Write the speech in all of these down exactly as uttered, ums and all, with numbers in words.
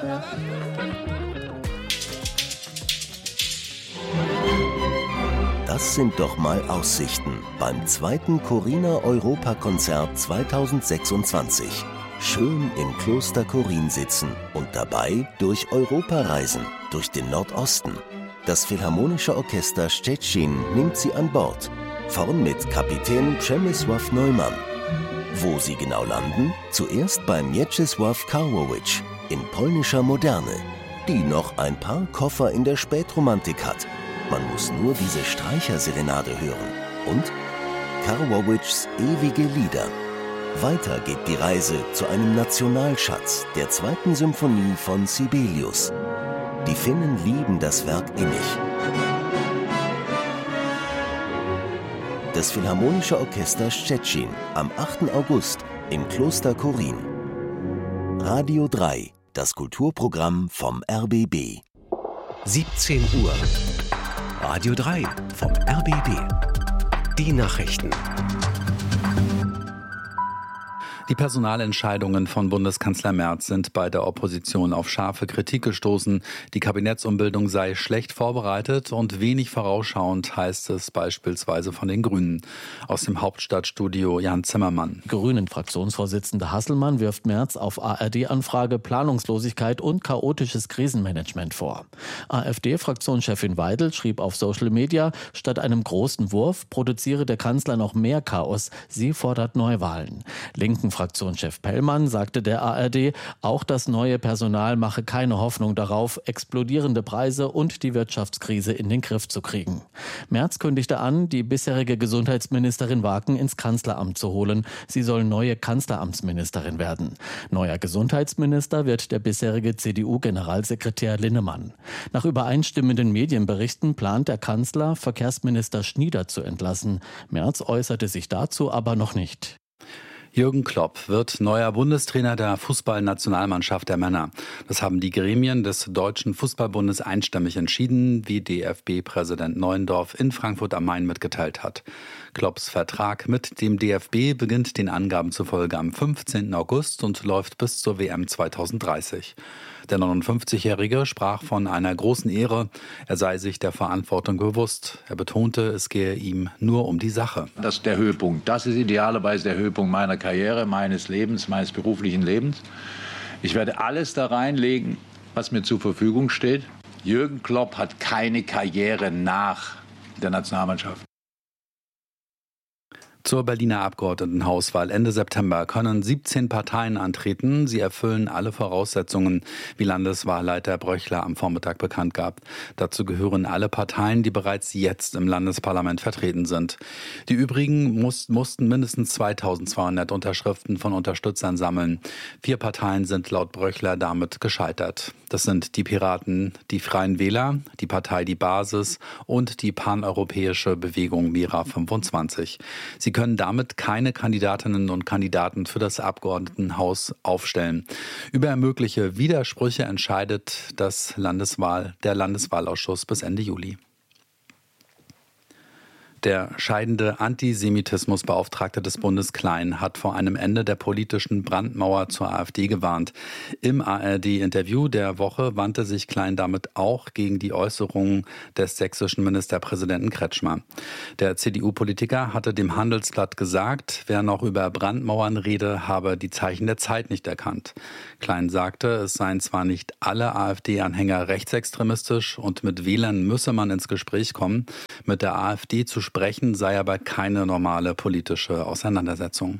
Das sind doch mal Aussichten beim zweiten Corina-Europakonzert zweitausendsechsundzwanzig. Schön im Kloster Korin sitzen und dabei durch Europa reisen, durch den Nordosten. Das Philharmonische Orchester Szczecin nimmt sie an Bord. Vorn mit Kapitän Przemysław Neumann. Wo sie genau landen? Zuerst bei Mieczysław Karłowicz in polnischer Moderne, die noch ein paar Koffer in der Spätromantik hat. Man muss nur diese Streicherserenade hören. Und Karłowicz' ewige Lieder. Weiter geht die Reise zu einem Nationalschatz, der zweiten Symphonie von Sibelius. Die Finnen lieben das Werk innig. Das Philharmonische Orchester Szczecin am achten August im Kloster Korin. Radio drei, das Kulturprogramm vom R B B. siebzehn Uhr. Radio drei vom R B B. Die Nachrichten. Die Personalentscheidungen von Bundeskanzler Merz sind bei der Opposition auf scharfe Kritik gestoßen. Die Kabinettsumbildung sei schlecht vorbereitet und wenig vorausschauend, heißt es beispielsweise von den Grünen. Aus dem Hauptstadtstudio Jan Zimmermann. Grünen-Fraktionsvorsitzender Hasselmann wirft Merz auf A R D-Anfrage Planungslosigkeit und chaotisches Krisenmanagement vor. AfD-Fraktionschefin Weidel schrieb auf Social Media, statt einem großen Wurf produziere der Kanzler noch mehr Chaos. Sie fordert Neuwahlen. Linken Fraktionschef Pellmann sagte der A R D, auch das neue Personal mache keine Hoffnung darauf, explodierende Preise und die Wirtschaftskrise in den Griff zu kriegen. Merz kündigte an, die bisherige Gesundheitsministerin Waken ins Kanzleramt zu holen. Sie soll neue Kanzleramtsministerin werden. Neuer Gesundheitsminister wird der bisherige C D U-Generalsekretär Linnemann. Nach übereinstimmenden Medienberichten plant der Kanzler, Verkehrsminister Schnieder zu entlassen. Merz äußerte sich dazu aber noch nicht. Jürgen Klopp wird neuer Bundestrainer der Fußballnationalmannschaft der Männer. Das haben die Gremien des Deutschen Fußballbundes einstimmig entschieden, wie D F B-Präsident Neuendorf in Frankfurt am Main mitgeteilt hat. Klopps Vertrag mit dem D F B beginnt den Angaben zufolge am fünfzehnten August und läuft bis zur W M zweitausenddreißig. Der neunundfünfzigjährige sprach von einer großen Ehre. Er sei sich der Verantwortung bewusst. Er betonte, es gehe ihm nur um die Sache. Das ist der Höhepunkt. Das ist idealerweise der Höhepunkt meiner Karriere, meines Lebens, meines beruflichen Lebens. Ich werde alles da reinlegen, was mir zur Verfügung steht. Jürgen Klopp hat keine Karriere nach der Nationalmannschaft. Zur Berliner Abgeordnetenhauswahl Ende September können siebzehn Parteien antreten. Sie erfüllen alle Voraussetzungen, wie Landeswahlleiter Bröchler am Vormittag bekannt gab. Dazu gehören alle Parteien, die bereits jetzt im Landesparlament vertreten sind. Die übrigen muss, mussten mindestens zweitausendzweihundert Unterschriften von Unterstützern sammeln. Vier Parteien sind laut Bröchler damit gescheitert. Das sind die Piraten, die Freien Wähler, die Partei Die Basis und die paneuropäische Bewegung Mira fünfundzwanzig. Sie können damit keine Kandidatinnen und Kandidaten für das Abgeordnetenhaus aufstellen. Über mögliche Widersprüche entscheidet das Landeswahl, der Landeswahlausschuss bis Ende Juli. Der scheidende Antisemitismusbeauftragte des Bundes Klein hat vor einem Ende der politischen Brandmauer zur AfD gewarnt. Im A R D-Interview der Woche wandte sich Klein damit auch gegen die Äußerungen des sächsischen Ministerpräsidenten Kretschmer. Der C D U-Politiker hatte dem Handelsblatt gesagt, wer noch über Brandmauern rede, habe die Zeichen der Zeit nicht erkannt. Klein sagte, es seien zwar nicht alle AfD-Anhänger rechtsextremistisch und mit Wählern müsse man ins Gespräch kommen, mit der AfD zu sprechen sei aber keine normale politische Auseinandersetzung.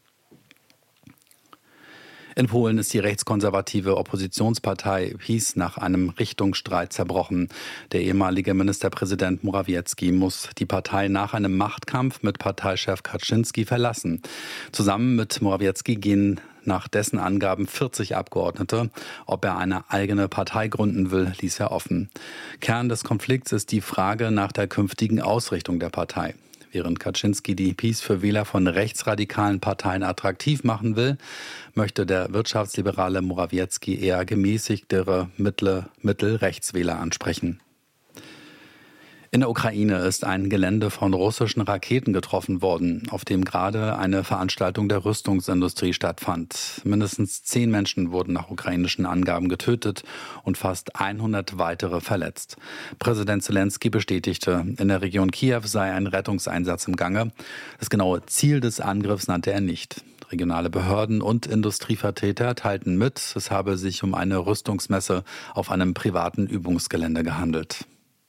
In Polen ist die rechtskonservative Oppositionspartei PiS nach einem Richtungsstreit zerbrochen. Der ehemalige Ministerpräsident Morawiecki muss die Partei nach einem Machtkampf mit Parteichef Kaczynski verlassen. Zusammen mit Morawiecki gehen nach dessen Angaben vierzig Abgeordnete. Ob er eine eigene Partei gründen will, ließ er offen. Kern des Konflikts ist die Frage nach der künftigen Ausrichtung der Partei. Während Kaczynski die PiS für Wähler von rechtsradikalen Parteien attraktiv machen will, möchte der wirtschaftsliberale Morawiecki eher gemäßigtere Mittel-Rechtswähler ansprechen. In der Ukraine ist ein Gelände von russischen Raketen getroffen worden, auf dem gerade eine Veranstaltung der Rüstungsindustrie stattfand. Mindestens zehn Menschen wurden nach ukrainischen Angaben getötet und fast hundert weitere verletzt. Präsident Zelensky bestätigte, in der Region Kiew sei ein Rettungseinsatz im Gange. Das genaue Ziel des Angriffs nannte er nicht. Regionale Behörden und Industrievertreter teilten mit, es habe sich um eine Rüstungsmesse auf einem privaten Übungsgelände gehandelt.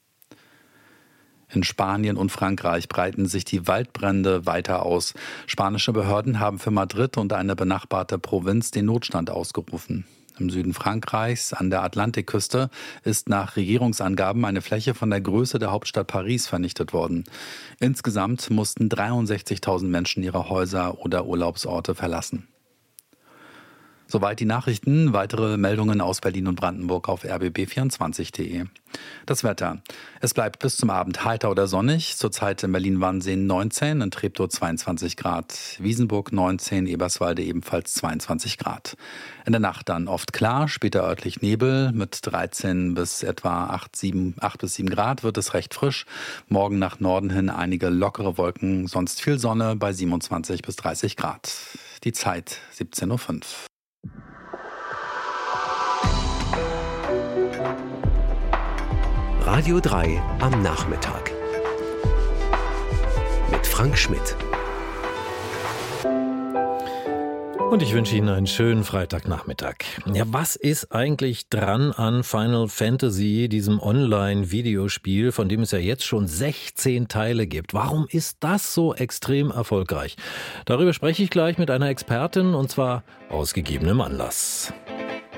In Spanien und Frankreich breiten sich die Waldbrände weiter aus. Spanische Behörden haben für Madrid und eine benachbarte Provinz den Notstand ausgerufen. Im Süden Frankreichs an der Atlantikküste ist nach Regierungsangaben eine Fläche von der Größe der Hauptstadt Paris vernichtet worden. Insgesamt mussten dreiundsechzigtausend Menschen ihre Häuser oder Urlaubsorte verlassen. Soweit die Nachrichten. Weitere Meldungen aus Berlin und Brandenburg auf r b b vierundzwanzig punkt de. Das Wetter. Es bleibt bis zum Abend heiter oder sonnig. Zurzeit in Berlin-Wannsee neunzehn, in Treptow zweiundzwanzig Grad, Wiesenburg neunzehn, Eberswalde ebenfalls zweiundzwanzig Grad. In der Nacht dann oft klar, später örtlich Nebel. Mit dreizehn bis etwa acht, sieben, acht bis sieben Grad wird es recht frisch. Morgen nach Norden hin einige lockere Wolken, sonst viel Sonne bei siebenundzwanzig bis dreißig Grad. Die Zeit siebzehn Uhr fünf. Radio drei am Nachmittag mit Frank Schmidt. Und ich wünsche Ihnen einen schönen Freitagnachmittag. Ja, was ist eigentlich dran an Final Fantasy, diesem Online-Videospiel, von dem es ja jetzt schon sechzehn Teile gibt? Warum ist das so extrem erfolgreich? Darüber spreche ich gleich mit einer Expertin, und zwar aus gegebenem Anlass.